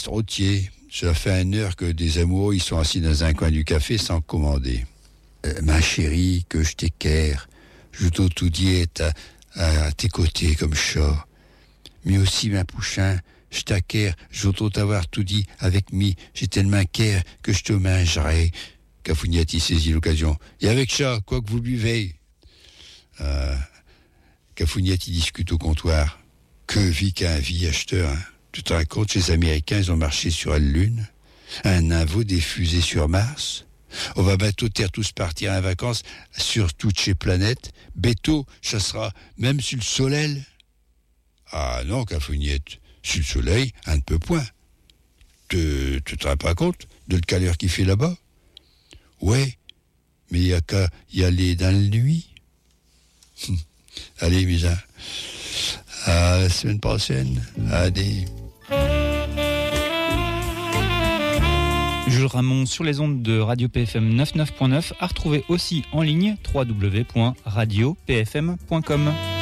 bistrotier. Ça fait 1 heure que des amoureux ils sont assis dans un coin du café sans commander. Ma chérie, que je t'équerre, je tout diète à tes côtés comme chat. Mais aussi, ma pouchin, je t'acquère, je t'avoir tout dit avec mi, j'ai tellement qu'air que je te mangerai. Cafougnette, il saisit l'occasion. Et avec ça, quoi que vous buvez. Cafougnette, il discute au comptoir. Que vit qu'un vie acheteur, hein. Tu te rends compte, les Américains, ils ont marché sur la Lune. Un avou des fusées sur Mars. On va bientôt tous partir en vacances sur toutes ces planètes. Béto, ça sera même sur le soleil. Ah non, Cafougnette, sur le soleil, un ne peut point. Tu te rends pas compte de le caleur qu'il fait là-bas? Ouais, mais il y a qu'à y aller dans la nuit. Allez, Misa. À la semaine prochaine. Allez. Jules Ramon sur les ondes de Radio PFM 99.9, à retrouver aussi en ligne www.radiopfm.com.